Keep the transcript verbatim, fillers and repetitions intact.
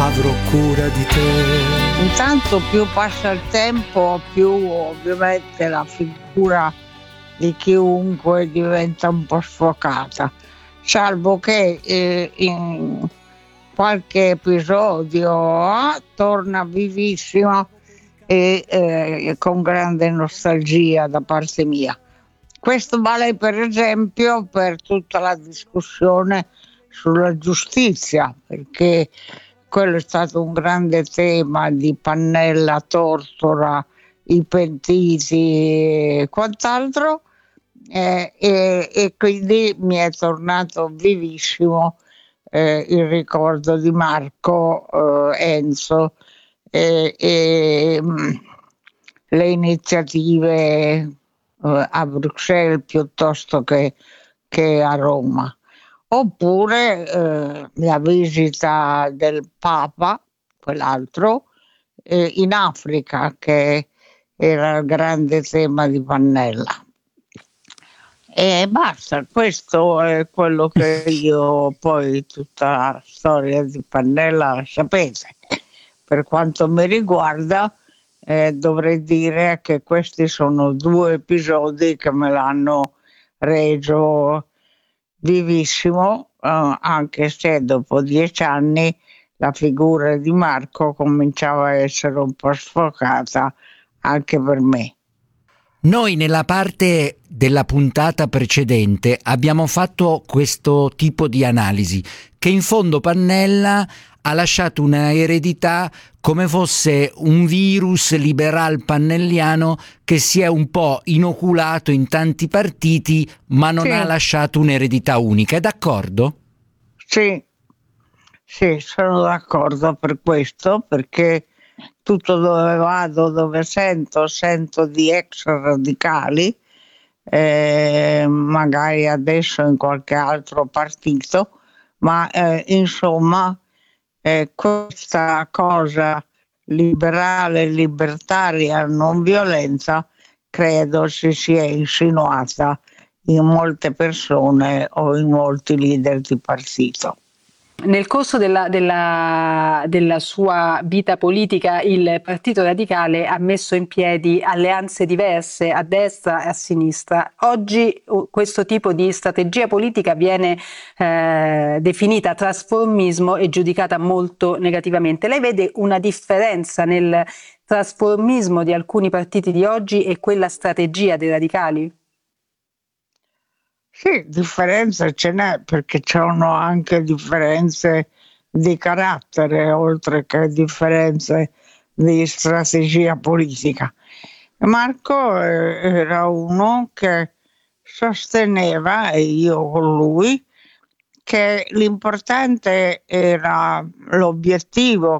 avrò cura di te. Intanto più passa il tempo, più ovviamente la figura di chiunque diventa un po' sfocata, salvo che eh, in qualche episodio ah, torna vivissima e eh, con grande nostalgia da parte mia. Questo vale per esempio per tutta la discussione sulla giustizia, perché quello è stato un grande tema di Pannella, Tortora, i pentiti e quant'altro, eh, e, e quindi mi è tornato vivissimo eh, il ricordo di Marco eh, Enzo e, e mh, le iniziative eh, a Bruxelles piuttosto che, che a Roma. Oppure eh, la visita del Papa, quell'altro, eh, in Africa, che era il grande tema di Pannella. E basta, questo è quello che io poi tutta la storia di Pannella la sapete. Per quanto mi riguarda, eh, dovrei dire che questi sono due episodi che me l'hanno reso vivissimo, eh, anche se dopo dieci anni la figura di Marco cominciava a essere un po' sfocata anche per me. Noi nella parte della puntata precedente abbiamo fatto questo tipo di analisi, che in fondo Pannella ha lasciato una eredità come fosse un virus liberal pannelliano che si è un po' inoculato in tanti partiti, ma non Sì. ha lasciato un'eredità unica. È d'accordo? Sì, sì, sono d'accordo per questo, perché tutto dove vado, dove sento, sento di ex radicali, eh, magari adesso in qualche altro partito, ma eh, insomma eh, questa cosa liberale, libertaria, non violenza, credo si sia insinuata in molte persone o in molti leader di partito. Nel corso della, della, della sua vita politica il Partito Radicale ha messo in piedi alleanze diverse a destra e a sinistra. Oggi uh, questo tipo di strategia politica viene eh, definita trasformismo e giudicata molto negativamente. Lei vede una differenza nel trasformismo di alcuni partiti di oggi e quella strategia dei radicali? Sì, differenze ce n'è, perché ci sono anche differenze di carattere, oltre che differenze di strategia politica. Marco eh, era uno che sosteneva, e io con lui, che l'importante era l'obiettivo